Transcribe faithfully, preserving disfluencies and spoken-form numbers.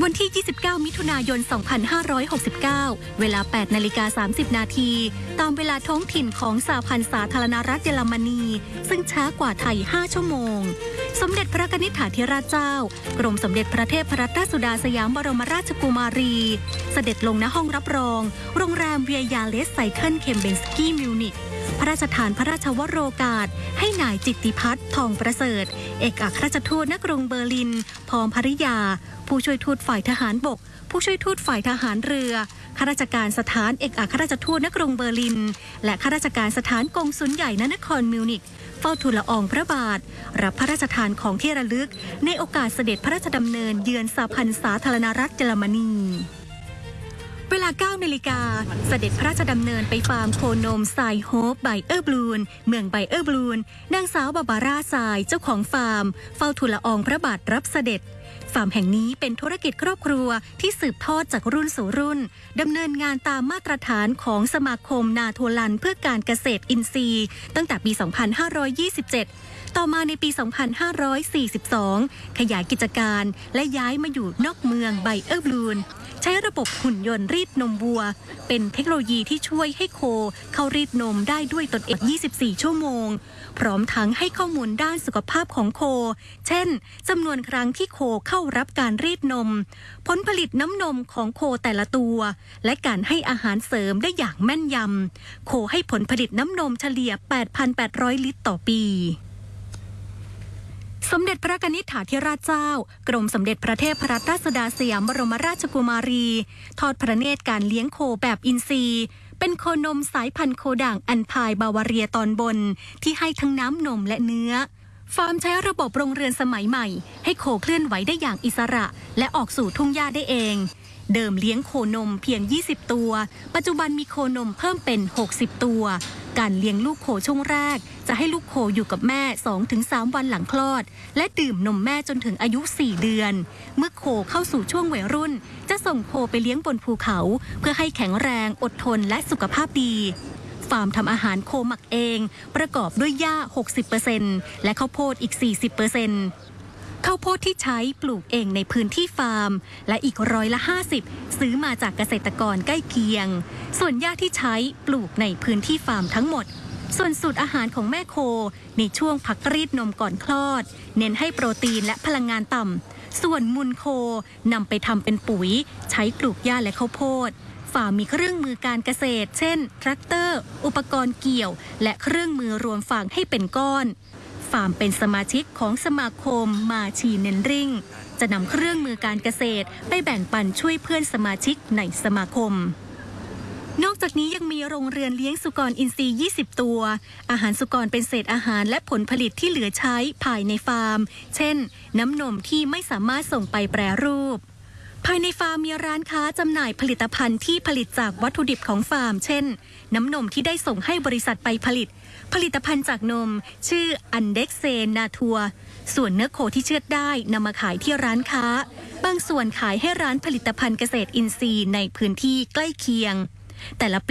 วันที่ ยี่สิบเก้า มิถุนายน สองพันห้าร้อยหกสิบเก้า เวลา แปดนาฬิกาสามสิบ นาที ตามเวลาท้องถิ่นของสหพันธ์สาธารณรัฐเยอรมนี ซึ่งช้ากว่าไทย ห้า ชั่วโมง สมเด็จพระนิธิถาธิราชเจ้ากรมสมเด็จพระเทพรัตนราชสุดาสยามบรมราชกุมารี เสด็จลงณห้องรับรอง โรงแรมเวียยาเลสไซเคิลเคมเบนสกี้มิวนิกพระราชทานพระราชวโรกาสให้นายจิตติพัฒน์ทองประเสริฐเอกอัครราชทูตณกรุงเบอร์ลินพร้อมภริยาผู้ช่วยทูตฝ่ายทหารบกผู้ช่วยทูตฝ่ายทหารเรือข้าราชการสถานเอกอัครราชทูตณกรุงเบอร์ลินและข้าราชการสถานกงสุลใหญ่ณนครมิวนิกเฝ้าทูลละอองพระบาทรับพระราชทานของที่ระลึกในโอกาสเสด็จพระราชดำเนินเยือนสหพันธ์สาธารณรัฐเยอรมนีเวลา เก้า นาฬิกาเสด็จพระราชดำเนินไปฟาร์มโคนมไซโฮปไบเออร์บลูนเมืองไบเออร์บลูนนางสาวบาบาร่าไซเจ้าของฟาร์มเฝ้าทูลละอองพระบาทรับเสด็จฟาร์มแห่งนี้เป็นธุรกิจครอบครัวที่สืบทอดจากรุ่นสู่รุ่นดำเนินงานตามมาตรฐานของสมาคมนาโทลันเพื่อการเกษตรอินทรีย์ตั้งแต่ปี สองพันห้าร้อยยี่สิบเจ็ด ต่อมาในปี สองพันห้าร้อยสี่สิบสอง ขยายกิจการและย้ายมาอยู่นอกเมืองไบเออร์บลูนใช้ระบบหุ่นยนต์รีดนมวัวเป็นเทคโนโลยีที่ช่วยให้โคเข้ารีดนมได้ด้วยตนเอง ยี่สิบสี่ ชั่วโมงพร้อมทั้งให้ข้อมูลด้านสุขภาพของโคเช่นจำนวนครั้งที่โคเข้ารับการรีดนมผลผลิตน้ำนมของโคแต่ละตัวและการให้อาหารเสริมได้อย่างแม่นยำโคให้ผลผลิตน้ำนมเฉลี่ย แปดพันแปดร้อย ลิตรต่อปีสมเด็จพระนิธิถาธิราชเจ้ากรมสมเด็จพระเทพรัตนราชสุดาสยามบรมราชกุมารีทอดพระเนตรการเลี้ยงโคแบบอินทรีย์เป็นโคนมสายพันธุ์โคด่างอันพายบาวาเรียตอนบนที่ให้ทั้งน้ำนมและเนื้อฟาร์มใช้ระบบโรงเรือนสมัยใหม่ให้โคเคลื่อนไหวได้อย่างอิสระและออกสู่ทุ่งหญ้าได้เองเดิมเลี้ยงโคนมเพียงยี่สิบตัวปัจจุบันมีโคนมเพิ่มเป็นหกสิบตัวการเลี้ยงลูกโคช่วงแรกจะให้ลูกโคอยู่กับแม่ สองถึงสาม วันหลังคลอดและดื่มนมแม่จนถึงอายุสี่เดือนเมื่อโคเข้าสู่ช่วงวัยรุ่นจะส่งโคไปเลี้ยงบนภูเขาเพื่อให้แข็งแรงอดทนและสุขภาพดีฟาร์มทำอาหารโคหมักเองประกอบด้วยหญ้า หกสิบเปอร์เซ็นต์ และข้าวโพดอีก สี่สิบเปอร์เซ็นต์ข้าวโพดที่ใช้ปลูกเองในพื้นที่ฟาร์มและอีกร้อยละห้าสิบซื้อมาจากเกษตรกรใกล้เคียงส่วนหญ้าที่ใช้ปลูกในพื้นที่ฟาร์มทั้งหมดส่วนสูตรอาหารของแม่โคในช่วงพักรีดนมก่อนคลอดเน้นให้โปรตีนและพลังงานต่ำส่วนมูลโคนำไปทำเป็นปุ๋ยใช้ปลูกหญ้าและข้าวโพดฟาร์มมีเครื่องมือการเกษตรเช่นแทรกเตอร์อุปกรณ์เกี่ยวและเครื่องมือรวมฟางให้เป็นก้อนฟาร์มเป็นสมาชิกของสมาคมมาชีเนนริงจะนำเครื่องมือการเกษตรไปแบ่งปันช่วยเพื่อนสมาชิกในสมาคมนอกจากนี้ยังมีโรงเรือนเลี้ยงสุกรอินทรีย์ยี่สิบตัวอาหารสุกรเป็นเศษอาหารและผลผลิตที่เหลือใช้ภายในฟาร์มเช่นน้ำนมที่ไม่สามารถส่งไปแปรรูปภายในฟาร์มมีร้านค้าจำหน่ายผลิตภัณฑ์ที่ผลิตจากวัตถุดิบของฟาร์มเช่นน้ำนมที่ได้ส่งให้บริษัทไปผลิตผลิตภัณฑ์จากนมชื่ออันเด็กเซนนาทัวส่วนเนื้อโคที่เชือดได้นำมาขายที่ร้านค้าบางส่วนขายให้ร้านผลิตภัณฑ์เกษตรอินทรีย์ในพื้นที่ใกล้เคียงแต่ละ